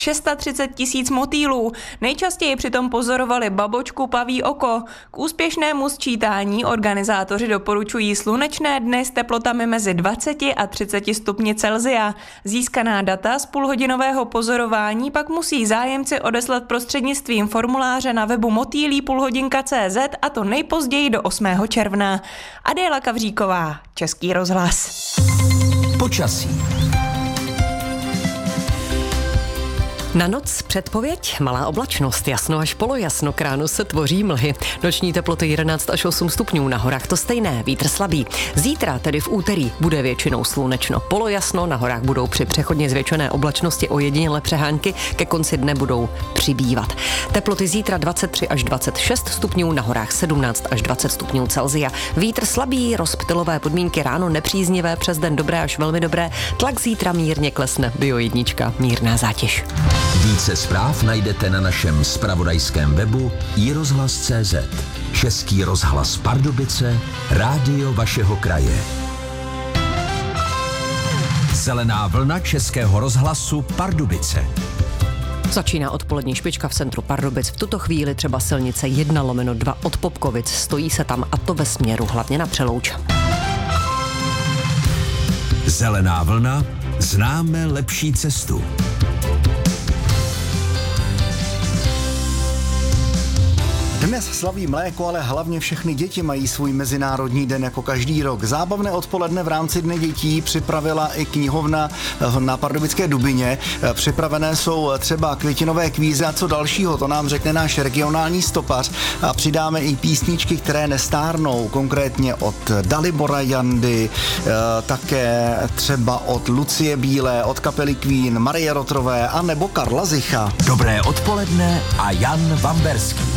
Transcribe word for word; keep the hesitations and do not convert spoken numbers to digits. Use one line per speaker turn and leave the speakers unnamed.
třicet šest tisíc motýlů. Nejčastěji přitom pozorovali babočku paví oko. K úspěšnému sčítání organizátoři doporučují slunečné dny s teplotami mezi dvacet a třicet stupni Celsia. Získaná data z půlhodinového pozorování pak musí zájemci odeslat prostřednictvím formuláře na webu motýlí půlhodinka tečka cé zet, a to nejpozději do osmého června. Adéla Kavříková, Český rozhlas.
Počasí.
Na noc předpověď, malá oblačnost, jasno až polojasno, k ránu se tvoří mlhy. Noční teploty jedenáct až osm stupňů, na horách to stejné, vítr slabý. Zítra, tedy v úterý, bude většinou slunečno, polojasno, na horách budou při přechodně zvětšené oblačnosti ojedinělé přehánky, ke konci dne budou přibývat. Teploty zítra dvacet tři až dvacet šest stupňů, na horách sedmnáct až dvacet stupňů Celsia. Vítr slabý, rozptylové podmínky, ráno nepříznivé, přes den dobré až velmi dobré, tlak zítra mírně klesne, bio jednička, mírná zátěž.
Více zpráv najdete na našem zpravodajském webu i rozhlas tečka cé zet. Český rozhlas Pardubice, rádio vašeho kraje. Zelená vlna Českého rozhlasu Pardubice.
Začíná odpolední špička v centru Pardubic. V tuto chvíli třeba silnice jedna lomeno dva od Popkovic. Stojí se tam, a to ve směru hlavně na Přelouč.
Zelená vlna, známe lepší cestu.
Dnes slaví mléko, ale hlavně všechny děti mají svůj mezinárodní den jako každý rok. Zábavné odpoledne v rámci Dne dětí připravila i knihovna na Pardubické Dubině. Připravené jsou třeba květinové kvíze a co dalšího, to nám řekne náš regionální stopař. A přidáme i písničky, které nestárnou, konkrétně od Dalibora Jandy, také třeba od Lucie Bílé, od kapely Queen, Marie Rotrové a nebo Karla Zicha.
Dobré odpoledne a Jan Vamberský.